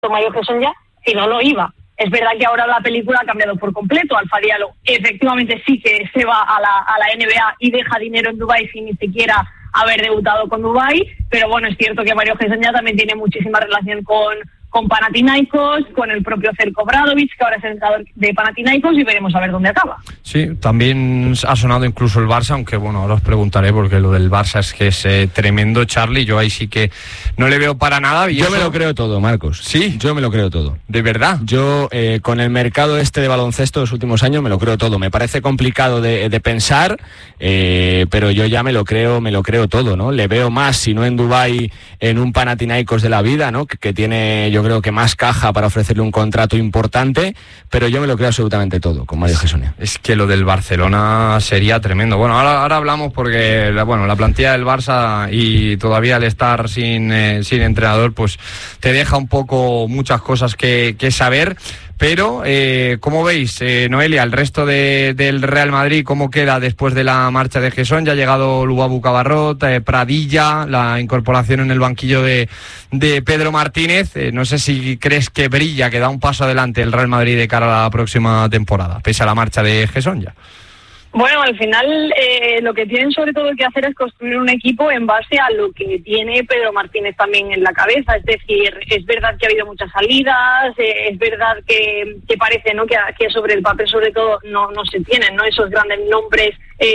Mario Hezonja, si no, no iba. Es verdad que ahora la película ha cambiado por completo. Alfa Diallo efectivamente sí que se va a la NBA y deja dinero en Dubái sin ni siquiera haber debutado con Dubái, pero bueno, es cierto que Mario Hezonja también tiene muchísima relación con Panathinaikos, con el propio Zeljko Obradović, que ahora es el entrenador de Panathinaikos, y veremos a ver dónde acaba. Sí, también ha sonado incluso el Barça, aunque bueno, ahora os preguntaré porque lo del Barça es que es tremendo, Charlie. Yo ahí sí que no le veo para nada. Yo me lo creo todo, Marcos. Sí, yo me lo creo todo. ¿De verdad? Yo con el mercado de baloncesto de los últimos años me lo creo todo. Me parece complicado de pensar, pero yo ya me lo creo todo, ¿no? Le veo más, si no en Dubái, en un Panathinaikos de la vida, ¿no? Que tiene, yo creo que más caja para ofrecerle un contrato importante, pero yo me lo creo absolutamente todo con Mario Hezonja. Es que lo del Barcelona sería tremendo. Bueno, ahora hablamos porque la plantilla del Barça y todavía el estar sin entrenador, pues te deja un poco muchas cosas que saber. Pero, ¿cómo veis, Noelia, el resto del Real Madrid, cómo queda después de la marcha de Hezonja? Ya ha llegado Lubabu Cabarrot, Pradilla, la incorporación en el banquillo de Pedro Martínez. No sé si crees que brilla, que da un paso adelante el Real Madrid de cara a la próxima temporada, pese a la marcha de Hezonja. Bueno, al final lo que tienen sobre todo que hacer es construir un equipo en base a lo que tiene Pedro Martínez también en la cabeza. Es decir, es verdad que ha habido muchas salidas, es verdad que parece, ¿no?, que sobre el papel sobre todo no se tienen, ¿no?, esos grandes nombres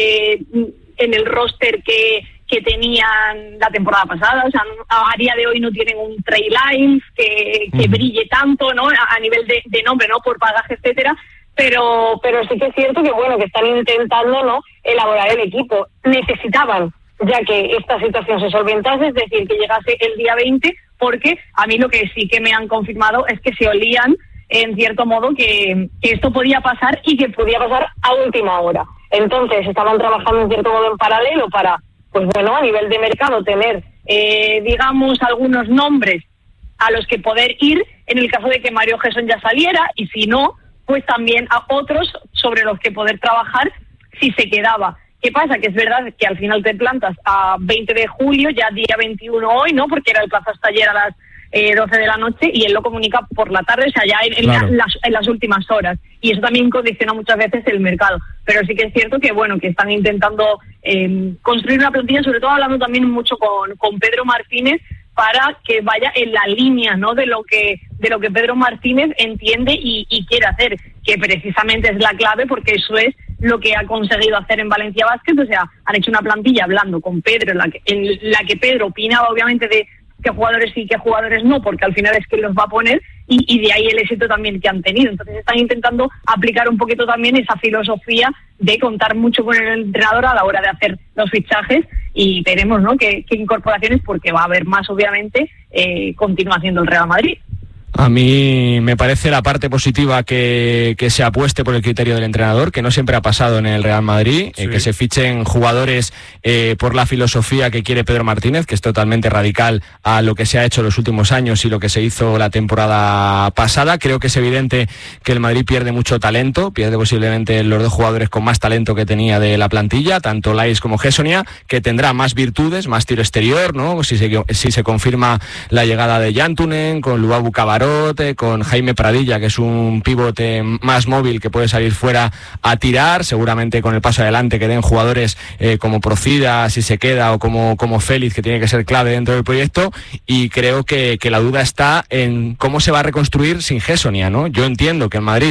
en el roster que tenían la temporada pasada. O sea, a día de hoy no tienen un Trey Lyles que brille tanto, ¿no?, a nivel de nombre, ¿no?, por bagaje, etcétera. Pero sí que es cierto que bueno, que están intentando, ¿no?, elaborar el equipo. Necesitaban ya que esta situación se solventase, es decir, que llegase el día 20, porque a mí lo que sí que me han confirmado es que se olían, en cierto modo, que esto podía pasar y que podía pasar a última hora. Entonces estaban trabajando en cierto modo en paralelo para, pues bueno, a nivel de mercado tener, digamos, algunos nombres a los que poder ir en el caso de que Mario Hezonja saliera, y si no, pues también a otros sobre los que poder trabajar si se quedaba. ¿Qué pasa? Que es verdad que al final te plantas a 20 de julio, ya día 21 hoy, ¿no?, porque era el plazo hasta ayer a las 12 de la noche, y él lo comunica por la tarde, o sea, ya en las últimas horas. Y eso también condiciona muchas veces el mercado. Pero sí que es cierto que, bueno, que están intentando construir una plantilla, sobre todo hablando también mucho con Pedro Martínez, para que vaya en la línea, ¿no?, de lo que Pedro Martínez entiende y quiere hacer, que precisamente es la clave, porque eso es lo que ha conseguido hacer en Valencia Basket. O sea, han hecho una plantilla hablando con Pedro, en la que Pedro opinaba obviamente de qué jugadores sí y qué jugadores no, porque al final es que los va a poner, y de ahí el éxito también que han tenido. Entonces están intentando aplicar un poquito también esa filosofía de contar mucho con el entrenador a la hora de hacer los fichajes, y veremos, ¿no?, qué incorporaciones, porque va a haber más, obviamente, continúa haciendo el Real Madrid. A mí me parece la parte positiva que se apueste por el criterio del entrenador, que no siempre ha pasado en el Real Madrid, sí. Que se fichen jugadores por la filosofía que quiere Pedro Martínez, que es totalmente radical a lo que se ha hecho en los últimos años y lo que se hizo la temporada pasada. Creo que es evidente que el Madrid pierde mucho talento, pierde posiblemente los dos jugadores con más talento que tenía de la plantilla, tanto Lyles como Hezonja, que tendrá más virtudes, más tiro exterior, ¿no?, si se confirma la llegada de Jantunen, con Lubabu Cabarrot, con Jaime Pradilla, que es un pivote más móvil que puede salir fuera a tirar, seguramente con el paso adelante que den jugadores como Procida, si se queda, o como Félix, que tiene que ser clave dentro del proyecto. Y creo que la duda está en cómo se va a reconstruir sin Hezonja, ¿no? Yo entiendo que el Madrid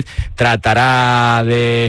tratará de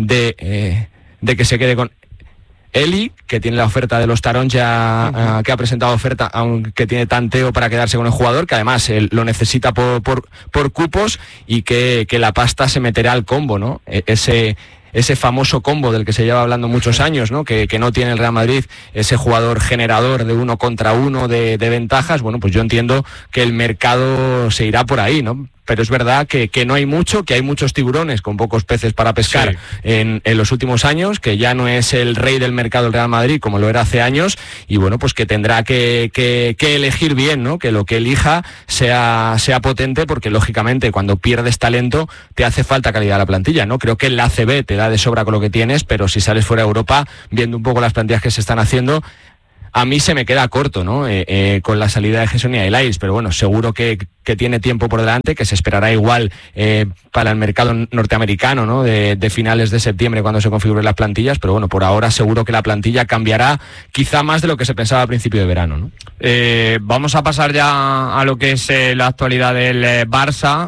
que se quede con Eli, que tiene la oferta de los Taronja, que ha presentado oferta, aunque tiene tanteo para quedarse con el jugador, que además él lo necesita por cupos, y que la pasta se meterá al combo, ¿no? Ese famoso combo del que se lleva hablando muchos años, ¿no?, que no tiene el Real Madrid, ese jugador generador de 1 contra 1 de ventajas. Bueno, pues yo entiendo que el mercado se irá por ahí, ¿no? Pero es verdad que no hay mucho, que hay muchos tiburones con pocos peces para pescar, sí, en los últimos años, que ya no es el rey del mercado el Real Madrid como lo era hace años, y bueno, pues que tendrá que elegir bien, ¿no?, que lo que elija sea potente, porque lógicamente cuando pierdes talento te hace falta calidad a la plantilla, ¿no? Creo que el ACB te da de sobra con lo que tienes, pero si sales fuera de Europa, viendo un poco las plantillas que se están haciendo, a mí se me queda corto, ¿no?, con la salida de Hezonja y Lyles, pero bueno, seguro que que tiene tiempo por delante, que se esperará igual para el mercado norteamericano, ¿no? De finales de septiembre, cuando se configuren las plantillas, pero bueno, por ahora seguro que la plantilla cambiará quizá más de lo que se pensaba a principio de verano, ¿no? Vamos a pasar ya a lo que es la actualidad del Barça.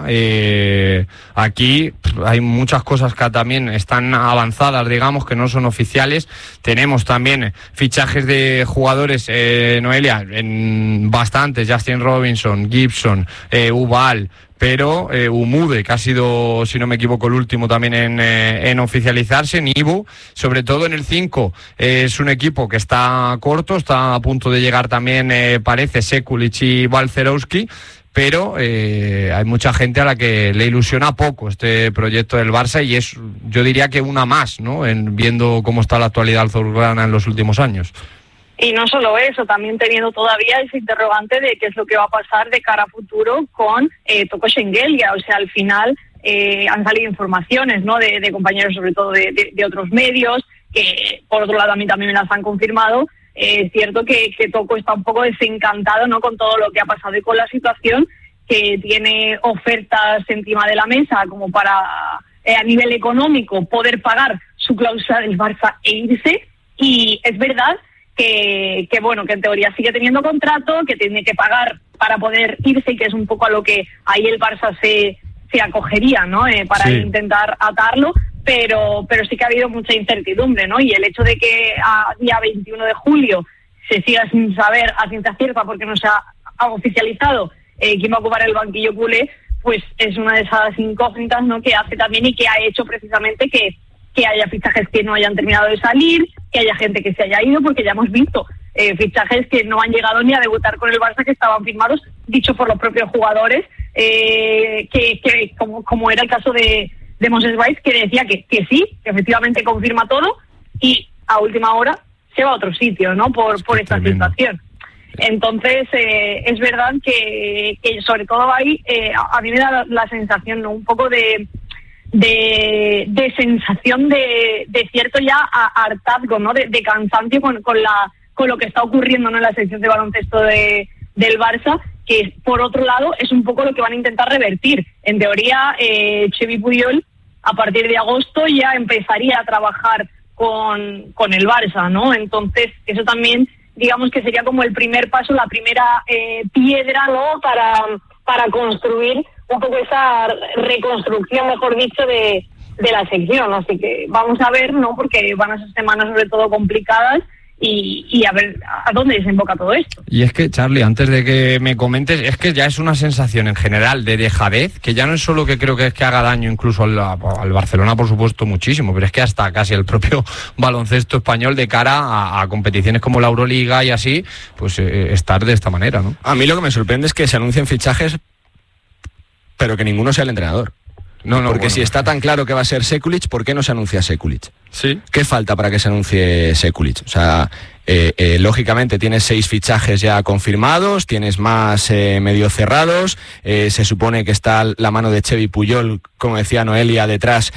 Aquí hay muchas cosas que también están avanzadas, digamos, que no son oficiales. Tenemos también fichajes de jugadores, Noelia, en bastantes: Justin Robinson, Gibson, Ubal, pero Umude, que ha sido, si no me equivoco, el último también en oficializarse, Nibu, sobre todo en el 5, es un equipo que está corto, está a punto de llegar también, parece, Sekulic y Balcerowski, pero hay mucha gente a la que le ilusiona poco este proyecto del Barça, y es, yo diría que una más, ¿no?, viendo cómo está la actualidad azulgrana en los últimos años. Y no solo eso, también teniendo todavía ese interrogante de qué es lo que va a pasar de cara a futuro con Toko Shengelia. O sea, al final han salido informaciones, ¿no?, de compañeros, sobre todo de otros medios, que por otro lado a mí también me las han confirmado. Es cierto que Toko está un poco desencantado, ¿no?, con todo lo que ha pasado y con la situación, que tiene ofertas encima de la mesa como para, a nivel económico, poder pagar su cláusula del Barça e irse. Y es verdad que bueno, que en teoría sigue teniendo contrato, que tiene que pagar para poder irse, y que es un poco a lo que ahí el Barça se acogería, ¿no?, para intentar atarlo, pero sí que ha habido mucha incertidumbre, ¿no? Y el hecho de que a día 21 de julio se siga sin saber a ciencia cierta, porque no se ha oficializado quién va a ocupar el banquillo culé, pues es una de esas incógnitas, ¿no?, que hace también, y que ha hecho precisamente que haya fichajes que no hayan terminado de salir, que haya gente que se haya ido, porque ya hemos visto fichajes que no han llegado ni a debutar con el Barça, que estaban firmados, dicho por los propios jugadores, que como era el caso de Moses Weiss, que decía que sí, que efectivamente confirma todo, y a última hora se va a otro sitio, ¿no?, por esta situación. Entonces, es verdad que sobre todo ahí, a mí me da la sensación, ¿no?, un poco de sensación de cierto ya hartazgo, ¿no?, de cansancio con lo que está ocurriendo, ¿no?, en la sección de baloncesto del Barça, que por otro lado es un poco lo que van a intentar revertir. En teoría, Xevi Puyol a partir de agosto ya empezaría a trabajar con el Barça, ¿no? Entonces eso también, digamos que sería como el primer paso, la primera piedra, ¿no?, para construir un poco esa reconstrucción, mejor dicho, de la sección. Así que vamos a ver, ¿no?, porque van a ser semanas sobre todo complicadas, y a ver a dónde desemboca todo esto. Y es que, Charly, antes de que me comentes, es que ya es una sensación en general de dejadez, que ya no es solo que creo que es que haga daño incluso al Barcelona, por supuesto, muchísimo, pero es que hasta casi el propio baloncesto español, de cara a competiciones como la Euroliga y así, pues estar de esta manera, ¿no? A mí lo que me sorprende es que se anuncien fichajes, pero que ninguno sea el entrenador. No, porque bueno, si está tan claro que va a ser Sekulic, ¿por qué no se anuncia Sekulic? Sí. ¿Qué falta para que se anuncie Sekulic? O sea, lógicamente tienes 6 fichajes ya confirmados, tienes más medio cerrados, se supone que está la mano de Xevi Puyol, como decía Noelia, detrás,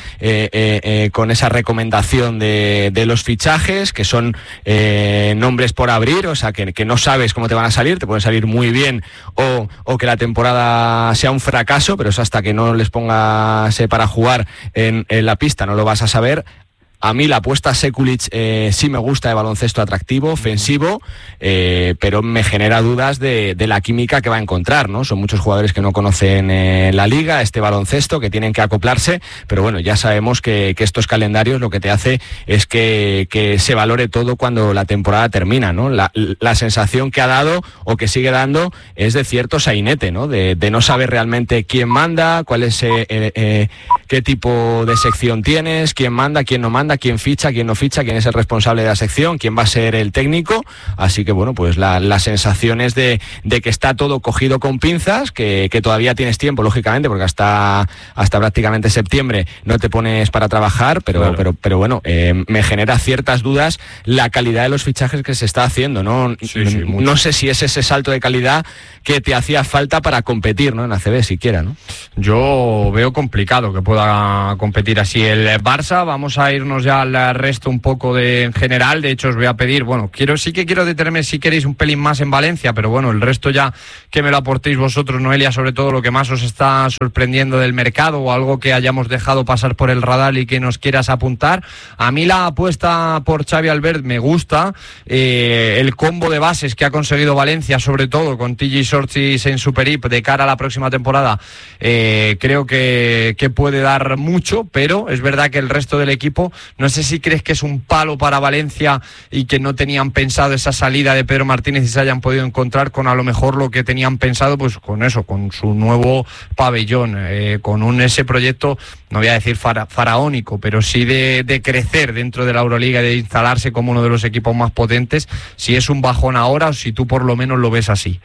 con esa recomendación de los fichajes, que son nombres por abrir, o sea, que no sabes cómo te van a salir, te pueden salir muy bien o que la temporada sea un fracaso, pero eso hasta que no les pongas para jugar en la pista no lo vas a saber. A mí la apuesta Sekulic sí me gusta, de baloncesto atractivo, ofensivo, pero me genera dudas de la química que va a encontrar, ¿no? Son muchos jugadores que no conocen la liga, este baloncesto, que tienen que acoplarse, pero bueno, ya sabemos que estos calendarios lo que te hace es que se valore todo cuando la temporada termina, ¿no? La sensación que ha dado o que sigue dando es de cierto sainete, ¿no? De no saber realmente quién manda, cuál es qué tipo de sección tienes, quién manda, quién no manda, quién ficha, quién no ficha, quién es el responsable de la sección, quién va a ser el técnico. Así que bueno, pues la sensación es de que está todo cogido con pinzas, que todavía tienes tiempo, lógicamente, porque hasta prácticamente septiembre no te pones para trabajar, pero claro. pero bueno, me genera ciertas dudas la calidad de los fichajes que se está haciendo, ¿no? Sí, no sé si es ese salto de calidad que te hacía falta para competir, ¿no?, en ACB siquiera, ¿no? Yo veo complicado que pueda competir así el Barça. Vamos a irnos pasarnos ya al resto un poco en general. De hecho, os voy a pedir, bueno, quiero detenerme si queréis un pelín más en Valencia, pero bueno, el resto ya que me lo aportéis vosotros, Noelia, sobre todo lo que más os está sorprendiendo del mercado o algo que hayamos dejado pasar por el radar y que nos quieras apuntar. A mí la apuesta por Xavi Albert me gusta, el combo de bases que ha conseguido Valencia, sobre todo con TJ Shorts y Saint Superip de cara a la próxima temporada, creo que puede dar mucho, pero es verdad que el resto del equipo, no sé si crees que es un palo para Valencia y que no tenían pensado esa salida de Pedro Martínez y se hayan podido encontrar con a lo mejor lo que tenían pensado, pues con eso, con su nuevo pabellón, con ese proyecto, no voy a decir faraónico, pero sí de crecer dentro de la Euroliga y de instalarse como uno de los equipos más potentes, si es un bajón ahora o si tú por lo menos lo ves así.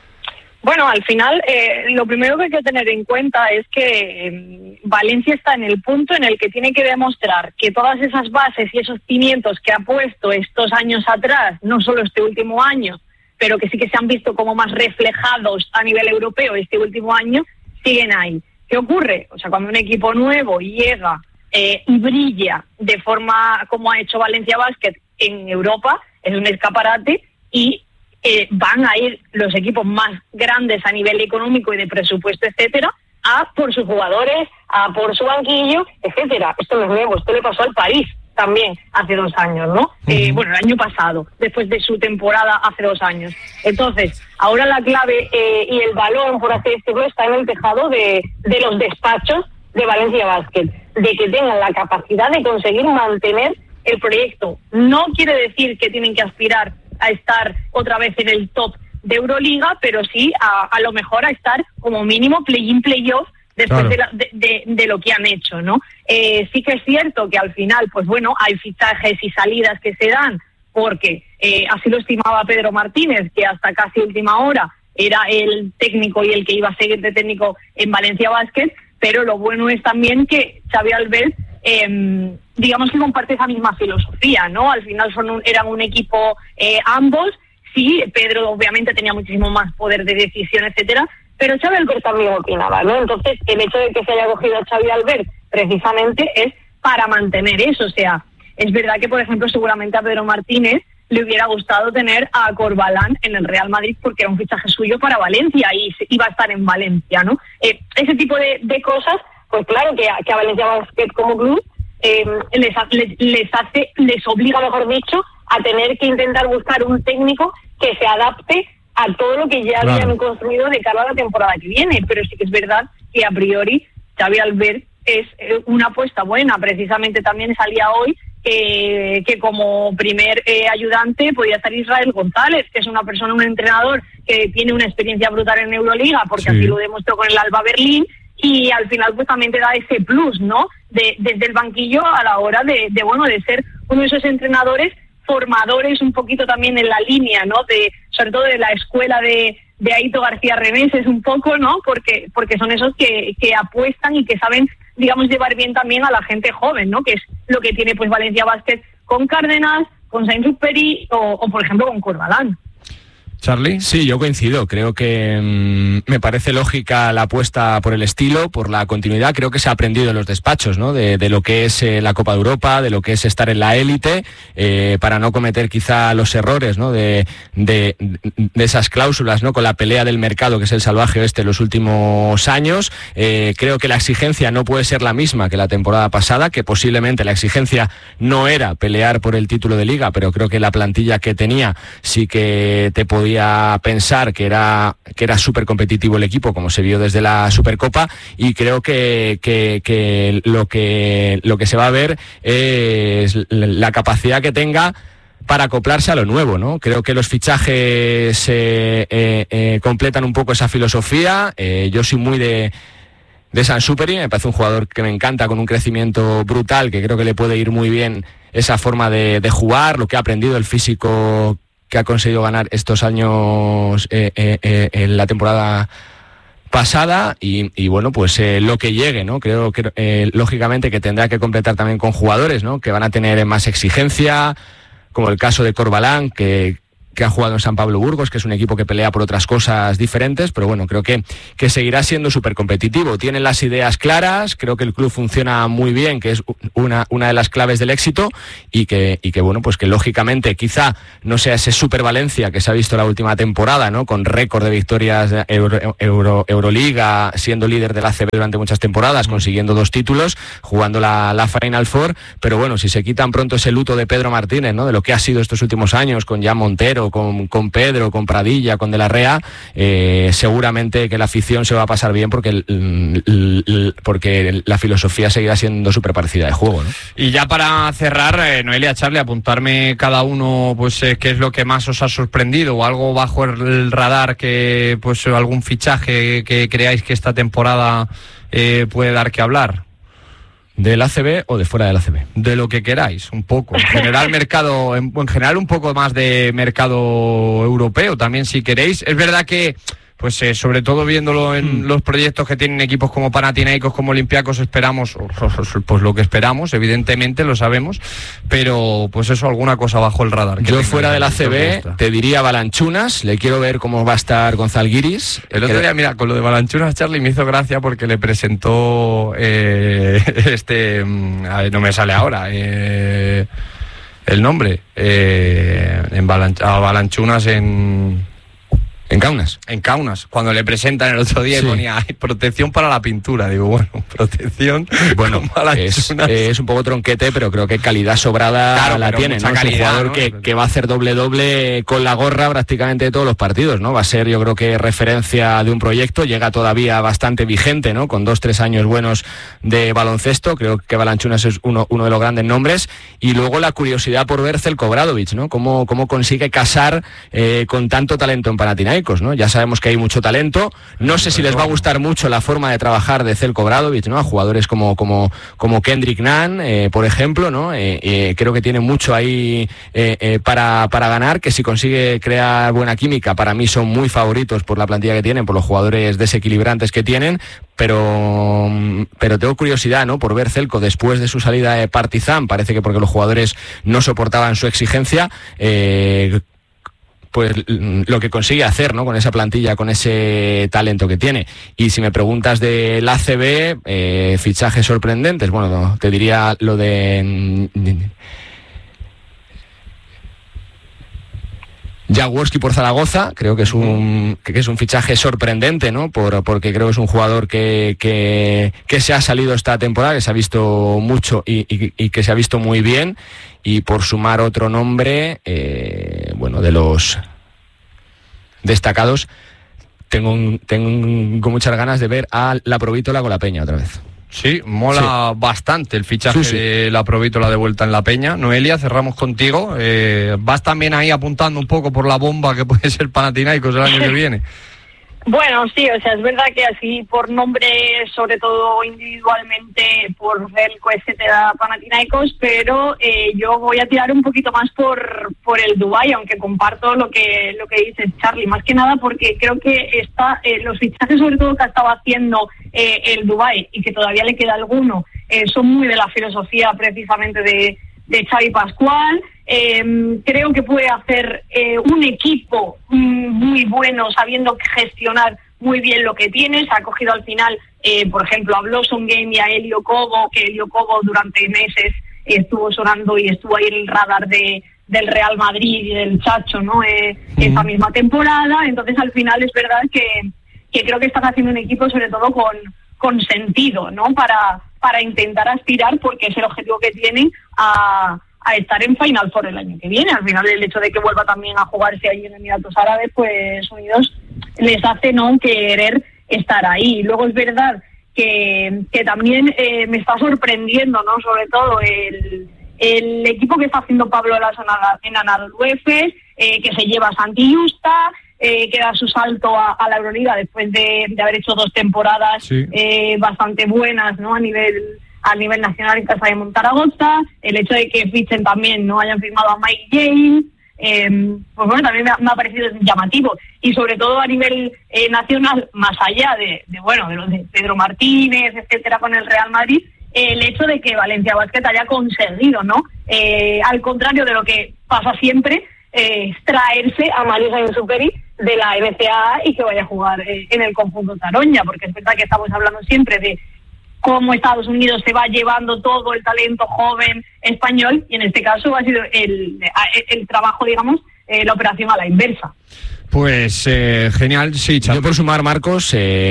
Bueno, al final, lo primero que hay que tener en cuenta es que Valencia está en el punto en el que tiene que demostrar que todas esas bases y esos cimientos que ha puesto estos años atrás, no solo este último año, pero que sí que se han visto como más reflejados a nivel europeo este último año, siguen ahí. ¿Qué ocurre? O sea, cuando un equipo nuevo llega y brilla de forma como ha hecho Valencia Basket en Europa, es un escaparate y van a ir los equipos más grandes a nivel económico y de presupuesto, etcétera, a por sus jugadores, a por su banquillo, etcétera. Esto no es nuevo, esto le pasó al París también hace 2 años, ¿no? Bueno, el año pasado, después de su temporada hace 2 años. Entonces, ahora la clave y el balón, por así decirlo, está en el tejado de los despachos de Valencia Basket, de que tengan la capacidad de conseguir mantener el proyecto. No quiere decir que tienen que aspirar a estar otra vez en el top de Euroliga, pero sí a lo mejor a estar como mínimo play-in, play-off después de lo que han hecho, ¿no? Sí que es cierto que al final, pues bueno, hay fichajes y salidas que se dan, porque así lo estimaba Pedro Martínez, que hasta casi última hora era el técnico y el que iba a seguir de técnico en Valencia Basket, pero lo bueno es también que Xavi Albert digamos que comparte esa misma filosofía, ¿no? Al final eran un equipo ambos. Sí, Pedro obviamente tenía muchísimo más poder de decisión, etcétera, pero Xavi Albert también opinaba, ¿no? Entonces, el hecho de que se haya cogido a Xavi Albert precisamente es para mantener eso. O sea, es verdad que, por ejemplo, seguramente a Pedro Martínez le hubiera gustado tener a Corbalán en el Real Madrid porque era un fichaje suyo para Valencia y iba a estar en Valencia, ¿no? Ese tipo de cosas, pues claro que a Valencia Basket como club les obliga, mejor dicho, a tener que intentar buscar un técnico que se adapte a todo lo que ya habían construido de cara a la temporada que viene. Pero sí que es verdad que a priori Xavi Albert es una apuesta buena. Precisamente también salía hoy que como primer ayudante podía estar Israel González, que es una persona, un entrenador que tiene una experiencia brutal en Euroliga, porque así lo demostró con el Alba Berlín, y al final pues también te da ese plus, ¿no? Desde el banquillo a la hora de ser uno de esos entrenadores formadores un poquito también en la línea, ¿no? Sobre todo de la escuela de Aito García Reneses un poco, ¿no? Porque son esos que apuestan y que saben, digamos, llevar bien también a la gente joven, ¿no? Que es lo que tiene pues Valencia Basket con Cárdenas, con Saint-Exupéry o por ejemplo con Corbalán. Charlie. Sí, yo coincido. Creo que me parece lógica la apuesta por el estilo, por la continuidad. Creo que se ha aprendido en los despachos, ¿no? De lo que es la Copa de Europa, de lo que es estar en la élite, para no cometer quizá los errores, ¿no? De esas cláusulas, ¿no? Con la pelea del mercado, que es el salvaje oeste en los últimos años. Creo que la exigencia no puede ser la misma que la temporada pasada, que posiblemente la exigencia no era pelear por el título de liga, pero creo que la plantilla que tenía sí que te podía pensar que era súper competitivo el equipo, como se vio desde la Supercopa, y creo que lo que se va a ver es la capacidad que tenga para acoplarse a lo nuevo, ¿no? Creo que los fichajes completan un poco esa filosofía. Yo soy muy de Saint-Exupéry, me parece un jugador que me encanta, con un crecimiento brutal, que creo que le puede ir muy bien esa forma de jugar, lo que ha aprendido, el físico que ha conseguido ganar estos años en la temporada pasada y bueno, pues lo que llegue, ¿no? Creo que lógicamente que tendrá que completar también con jugadores, ¿no? Que van a tener más exigencia, como el caso de Corbalán, que ha jugado en San Pablo Burgos, que es un equipo que pelea por otras cosas diferentes, pero bueno, creo que seguirá siendo súper competitivo. Tienen las ideas claras, creo que el club funciona muy bien, que es una de las claves del éxito, y que bueno, pues que lógicamente quizá no sea ese Super Valencia que se ha visto la última temporada, ¿no? Con récord de victorias de Euroliga, siendo líder del ACB durante muchas temporadas, consiguiendo 2 títulos, jugando la Final Four, pero bueno, si se quitan pronto ese luto de Pedro Martínez, ¿no? De lo que ha sido estos últimos años, con Jan Montero, con Pedro, con Pradilla, con De la Rea, seguramente que la afición se va a pasar bien, porque la filosofía seguirá siendo súper parecida de juego, ¿no? Y ya para cerrar, Noelia, Charly, apuntarme cada uno, pues qué es lo que más os ha sorprendido, o algo bajo el radar, que pues algún fichaje que creáis que esta temporada puede dar que hablar. ¿Del ACB o de fuera del ACB? De lo que queráis, un poco. En general mercado, en general un poco más de mercado europeo también, si queréis. Es verdad que, pues sobre todo viéndolo en los proyectos que tienen equipos como Panathinaikos, como Olympiacos, esperamos, pues lo que esperamos, evidentemente lo sabemos, pero pues eso, alguna cosa bajo el radar. Yo fuera del ACB te diría Balanchunas, le quiero ver cómo va a estar Gonzalguiris. El otro día, mira, con lo de Balanchunas, Charly, me hizo gracia porque le presentó a ver, no me sale ahora el nombre, a Balanchunas En Kaunas. En Kaunas, cuando le presentan el otro día, sí, y ponía protección para la pintura. Digo, bueno, protección. Bueno, es un poco tronquete, pero creo que calidad sobrada, claro, la tiene, ¿no? Calidad, es un jugador, ¿no? que va a hacer doble con la gorra prácticamente de todos los partidos, ¿no? Va a ser, yo creo que referencia de un proyecto, llega todavía bastante vigente, ¿no? Con 2-3 años buenos de baloncesto. Creo que Balanchunas es uno de los grandes nombres. Y luego la curiosidad por ver Zeljko Obradović, ¿no? Cómo consigue casar con tanto talento en Panathinaikos, ¿no? Ya sabemos que hay mucho talento. No sé si les va a gustar mucho la forma de trabajar de Zeljko Obradović, ¿no? A jugadores como Kendrick Nunn, por ejemplo, ¿no? Creo que tiene mucho ahí para ganar, que si consigue crear buena química, para mí son muy favoritos por la plantilla que tienen, por los jugadores desequilibrantes que tienen, pero tengo curiosidad, ¿no? Por ver Zeljko después de su salida de Partizan. Parece que porque los jugadores no soportaban su exigencia, pues lo que consigue hacer, ¿no? Con esa plantilla, con ese talento que tiene. Y si me preguntas del ACB, fichajes sorprendentes, bueno, te diría lo de Jaworski por Zaragoza. Creo que es un fichaje sorprendente, ¿no? Porque creo que es un jugador que se ha salido esta temporada, que se ha visto mucho y que se ha visto muy bien. Y por sumar otro nombre, bueno, de los destacados, tengo muchas ganas de ver a la Provítola con la Peña otra vez. Sí, mola bastante el fichaje de la Provítola de vuelta en la Peña. Noelia, cerramos contigo. ¿Vas también ahí apuntando un poco por la bomba que puede ser Panathinaikos el año que viene? Bueno, sí, o sea, es verdad que así por nombre, sobre todo individualmente, por Zeljko, etcétera, Panathinaikos, pero yo voy a tirar un poquito más por el Dubái, aunque comparto lo que dices, Charly, más que nada porque creo que los fichajes, sobre todo que ha estado haciendo el Dubái, y que todavía le queda alguno, son muy de la filosofía precisamente de Xavi Pascual. Creo que puede hacer un equipo muy bueno, sabiendo gestionar muy bien lo que tiene. Se ha cogido al final, por ejemplo, a Blossom Game y a Elio Cobo, que Elio Cobo durante meses estuvo sonando y estuvo ahí en el radar del Real Madrid y del Chacho, ¿no? Esa misma temporada. Entonces, al final es verdad que creo que están haciendo un equipo, sobre todo con sentido, ¿no? Para intentar aspirar, porque es el objetivo que tienen, a estar en Final Four el año que viene. Al final, el hecho de que vuelva también a jugarse allí en Emiratos Árabes, pues Unidos les hace no querer estar ahí. Y luego es verdad que también me está sorprendiendo, ¿no? Sobre todo el equipo que está haciendo Pablo Lasso en Anadolu Efes, que se lleva a Santi Justa, que da su salto a la Euroliga después de haber hecho 2 temporadas bastante buenas, ¿no? A nivel nacional en casa de Montaragoza. El hecho de que fichen también, no hayan firmado a Mike James, pues bueno, también me ha parecido llamativo. Y sobre todo a nivel nacional, más allá de los de Pedro Martínez, etcétera, con el Real Madrid, el hecho de que Valencia Basket haya conseguido, ¿no? Al contrario de lo que pasa siempre, extraerse a Mario Sainz-Superi de la NCAA y que vaya a jugar en el conjunto Taronja, porque es verdad que estamos hablando siempre de cómo Estados Unidos se va llevando todo el talento joven español, y en este caso ha sido el trabajo, digamos, la operación a la inversa. Pues genial, sí, Charlie. Yo por sumar, Marcos,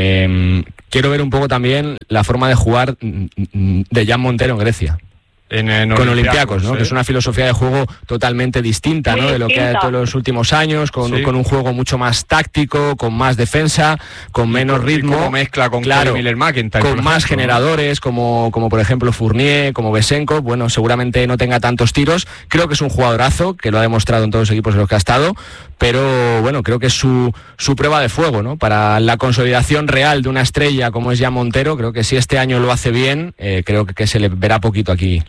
quiero ver un poco también la forma de jugar de Jan Montero en Grecia. Con Olympiacos, ¿no? Que es una filosofía de juego totalmente distinta, ¿no? De lo que ha hecho en los últimos años, con un juego mucho más táctico, con más defensa, con menos ritmo. Como mezcla con Miller-McIntyre, con más generadores, como por ejemplo Fournier, como Besenko. Bueno, seguramente no tenga tantos tiros. Creo que es un jugadorazo, que lo ha demostrado en todos los equipos en los que ha estado, pero bueno, creo que es su prueba de fuego, ¿no? Para la consolidación real de una estrella como es Jan Montero. Creo que si este año lo hace bien, creo que se le verá poquito aquí.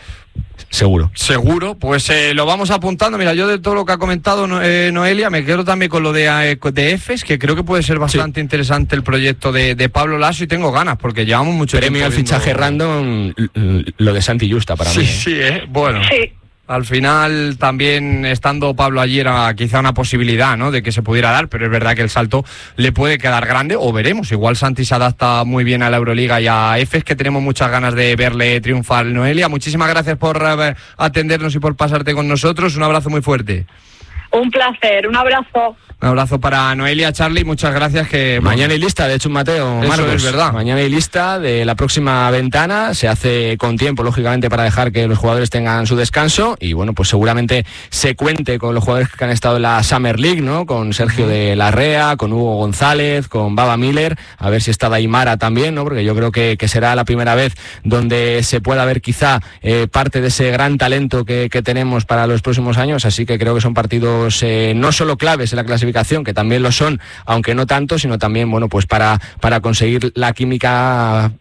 Seguro, pues lo vamos apuntando. Mira, yo de todo lo que ha comentado Noelia, me quedo también con lo de EFES, que creo que puede ser bastante interesante el proyecto de Pablo Lasso, y tengo ganas, porque llevamos mucho tiempo. Premio al fichaje random, lo de Santi Justa para mí. Sí, bueno. Sí. Al final, también estando Pablo allí, era quizá una posibilidad, ¿no?, de que se pudiera dar, pero es verdad que el salto le puede quedar grande, o veremos. Igual Santi se adapta muy bien a la Euroliga y a EFES, que tenemos muchas ganas de verle triunfar. Noelia, muchísimas gracias por atendernos y por pasarte con nosotros. Un abrazo muy fuerte. Un placer, un abrazo. Un abrazo para Noelia, Charlie, muchas gracias. Que mañana hay lista, de hecho, Mateo, Marcos, es verdad. Mañana hay lista de la próxima ventana, se hace con tiempo, lógicamente, para dejar que los jugadores tengan su descanso, y bueno, pues seguramente se cuente con los jugadores que han estado en la Summer League, ¿no? Con Sergio de la Rea, con Hugo González, con Baba Miller, a ver si está Daimara también, ¿no? Porque yo creo que será la primera vez donde se pueda ver quizá parte de ese gran talento que tenemos para los próximos años, así que creo que son partidos no solo claves en la clasificación, que también lo son, aunque no tanto, sino también, bueno, pues para conseguir la química,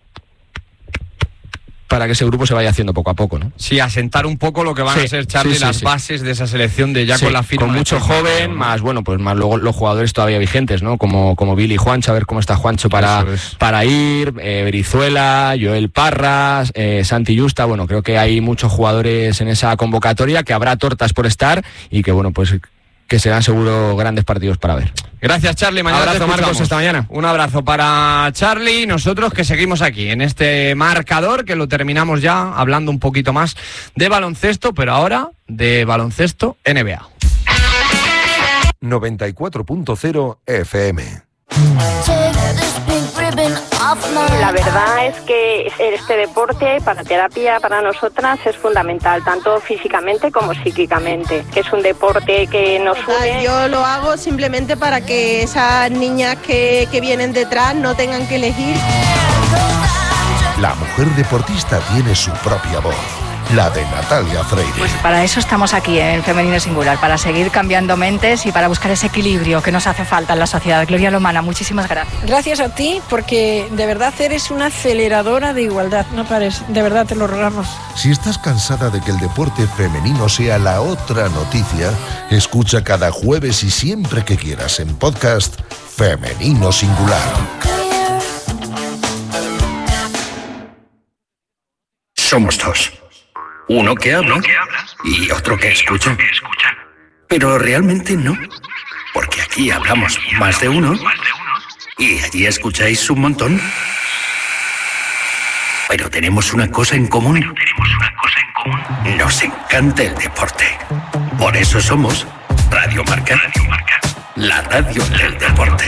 para que ese grupo se vaya haciendo poco a poco, ¿no? Sí, asentar un poco lo que van a ser, Charlie, las bases de esa selección de ya con la firma. Con mucho joven, más, bueno, pues más luego los jugadores todavía vigentes, ¿no? Como Billy Juancho, a ver cómo está Juancho para ir, Brizuela, Joel Parras, Santi Justa. Bueno, creo que hay muchos jugadores en esa convocatoria, que habrá tortas por estar, y que, bueno, pues que serán seguro grandes partidos para ver. Gracias, Charlie. Mañana abrazo, Marcos, hasta mañana. Un abrazo para Charlie. Nosotros que seguimos aquí en este marcador, que lo terminamos ya hablando un poquito más de baloncesto, pero ahora de baloncesto NBA. 94.0 FM. La verdad es que este deporte para terapia para nosotras es fundamental, tanto físicamente como psíquicamente. Es un deporte que nos une. Yo lo hago simplemente para que esas niñas que vienen detrás no tengan que elegir. La mujer deportista tiene su propia voz, la de Natalia Freire. Pues para eso estamos aquí en Femenino Singular, para seguir cambiando mentes y para buscar ese equilibrio que nos hace falta en la sociedad. Gloria Lomana, muchísimas gracias. Gracias a ti, porque de verdad eres una aceleradora de igualdad. No pares, de verdad te lo rogamos. Si estás cansada de que el deporte femenino sea la otra noticia, escucha cada jueves y siempre que quieras en podcast Femenino Singular. Somos dos. Uno que habla y otro que escucha. Pero realmente no, porque aquí hablamos más de uno y allí escucháis un montón. Pero tenemos una cosa en común. Nos encanta el deporte. Por eso somos Radio Marca, la radio del deporte.